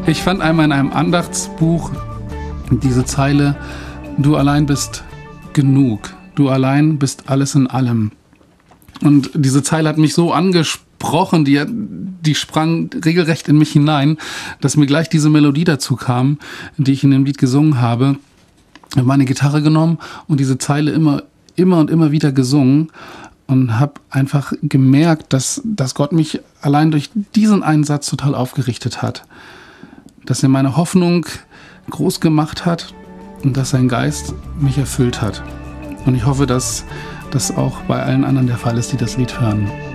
Ich fand einmal in einem Andachtsbuch diese Zeile: Du allein bist genug, du allein bist alles in allem. Und diese Zeile hat mich so angesprochen, die sprang regelrecht in mich hinein, dass mir gleich diese Melodie dazu kam, die ich in dem Lied gesungen habe. Ich habe meine Gitarre genommen und diese Zeile immer und immer wieder gesungen und habe einfach gemerkt, dass Gott mich allein durch diesen einen Satz total aufgerichtet hat. Dass er meine Hoffnung groß gemacht hat und dass sein Geist mich erfüllt hat. Und ich hoffe, dass das auch bei allen anderen der Fall ist, die das Lied hören.